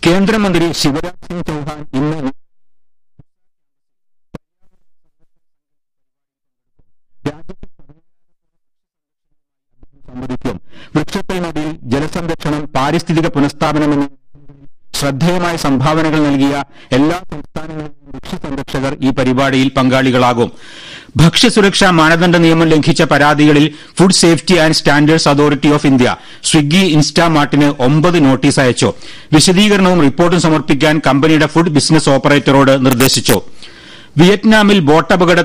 കേന്ദ്രമന്ത്രി ശിവരാജ് സിംഗ് ചൌഹാൻ ഇന്ന് സംവദിക്കും. വൃക്ഷത്തൈനടിയിൽ ജലസംരക്ഷണം, പാരിസ്ഥിതിക പുനഃസ്ഥാപനം എന്നീ ശ്രദ്ധേയമായ സംഭാവനകൾ നൽകിയ എല്ലാ സംസ്ഥാനങ്ങളിലും വൃക്ഷ സംരക്ഷകർ ഈ പരിപാടിയിൽ പങ്കാളികളാകും. ഭക്ഷ്യസുരക്ഷാ മാനദണ്ഡ നിയമം ലംഘിച്ച പരാതികളിൽ food safety and standards authority of India Swiggy, ഇൻസ്റ്റാമാർട്ടിന് 9 notice അയച്ചു. വിശദീകരണവും റിപ്പോർട്ടും സമർപ്പിക്കാൻ കമ്പനിയുടെ ഫുഡ് ബിസിനസ് ഓപ്പറേറ്ററോട് നിർദ്ദേശിച്ചു. വിയറ്റ്നാമിൽ ബോട്ടപകടത്തിൽ